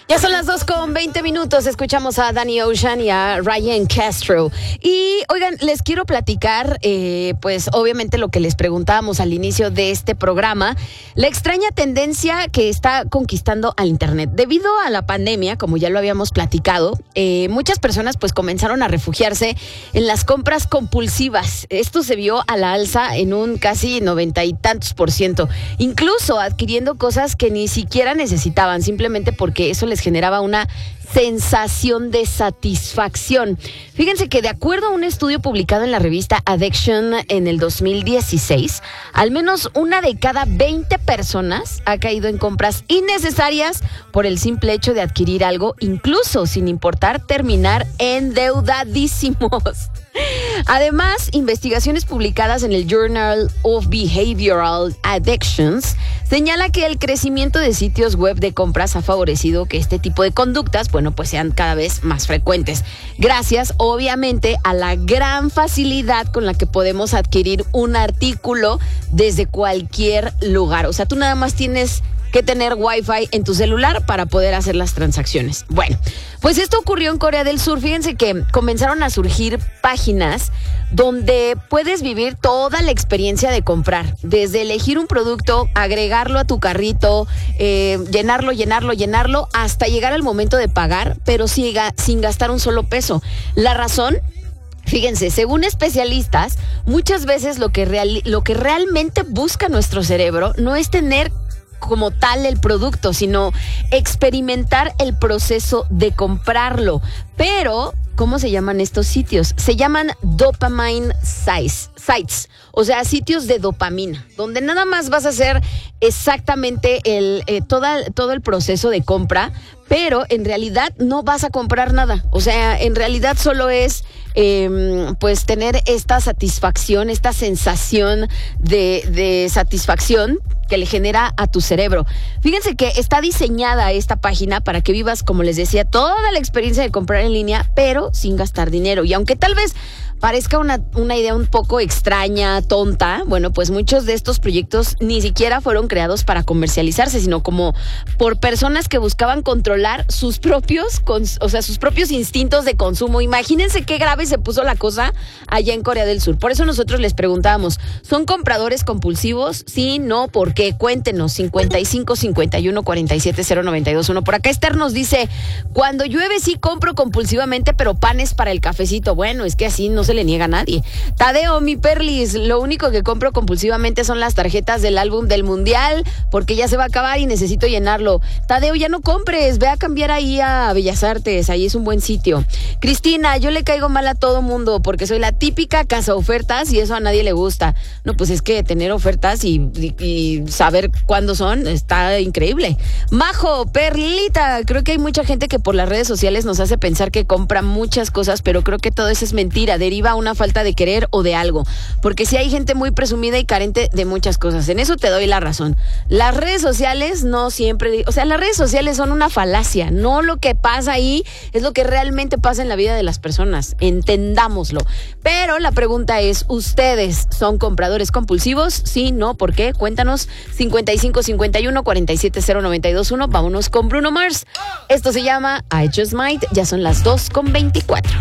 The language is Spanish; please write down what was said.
Ya son las 2:20. Escuchamos a Danny Ocean y a Ryan Castro. Y oigan, les quiero platicar, pues obviamente lo que les preguntábamos al inicio de este programa, la extraña tendencia que está conquistando al Internet. Debido a la pandemia, como ya lo habíamos platicado, muchas personas pues comenzaron a refugiarse en las compras compulsivas. Esto se vio a la alza en un casi 90 y tantos %, incluso adquiriendo cosas que ni siquiera necesitaban, simplemente porque eso les generaba una sensación de satisfacción. Fíjense que de acuerdo a un estudio publicado en la revista Addiction en el 2016, al menos una de cada 20 personas ha caído en compras innecesarias por el simple hecho de adquirir algo, incluso sin importar terminar endeudadísimos. Además, investigaciones publicadas en el Journal of Behavioral Addictions señala que el crecimiento de sitios web de compras ha favorecido que este tipo de conductas, pues sean cada vez más frecuentes. Gracias, obviamente, a la gran facilidad con la que podemos adquirir un artículo desde cualquier lugar. O sea, tú nada más tienes que tener Wi-Fi en tu celular para poder hacer las transacciones. Bueno, pues esto ocurrió en Corea del Sur. Fíjense que comenzaron a surgir páginas donde puedes vivir toda la experiencia de comprar, desde elegir un producto, agregarlo a tu carrito, llenarlo, hasta llegar al momento de pagar, pero sin gastar un solo peso. La razón, fíjense, según especialistas, muchas veces lo que realmente busca nuestro cerebro no es tener como tal el producto, sino experimentar el proceso de comprarlo. Pero, ¿cómo se llaman estos sitios? Se llaman dopamine sites, o sea, sitios de dopamina, donde nada más vas a hacer exactamente todo el proceso de compra, pero en realidad no vas a comprar nada. O sea, en realidad solo es pues tener esta satisfacción, esta sensación de satisfacción que le genera a tu cerebro. Fíjense que está diseñada esta página para que vivas, como les decía, toda la experiencia de comprar en línea, pero sin gastar dinero. Y aunque tal vez parezca una idea un poco extraña, tonta, pues muchos de estos proyectos ni siquiera fueron creados para comercializarse, sino como por personas que buscaban controlar sus propios instintos de consumo. Imagínense qué grave se puso la cosa allá en Corea del Sur. Por eso nosotros les preguntábamos, ¿son compradores compulsivos? Sí, no, ¿por qué? Cuéntenos. 55 51 47 0921. Por acá Esther nos dice, cuando llueve sí compro compulsivamente, pero panes para el cafecito. Bueno, es que así no se le niega a nadie. Tadeo, mi perlis, lo único que compro compulsivamente son las tarjetas del álbum del mundial, porque ya se va a acabar y necesito llenarlo. Tadeo, ya no compres, ve a cambiar ahí a Bellas Artes, ahí es un buen sitio. Cristina, yo le caigo mal a todo mundo porque soy la típica casa ofertas y eso a nadie le gusta. No, pues es que tener ofertas y saber cuándo son está increíble. Majo, Perlita, creo que hay mucha gente que por las redes sociales nos hace pensar que compra muchas cosas, pero creo que todo eso es mentira, deriva a una falta de querer o de algo, porque sí hay gente muy presumida y carente de muchas cosas. En eso te doy la razón. Las redes sociales no siempre, las redes sociales son una falacia, no lo que pasa ahí es lo que realmente pasa en la vida de las personas, entendámoslo. Pero la pregunta es, ¿ustedes son compradores compulsivos? Sí, no, ¿por qué? Cuéntanos. 55 51 47 0921. Vámonos con Bruno Mars. Esto se llama I Just Might. Ya son las 2:24.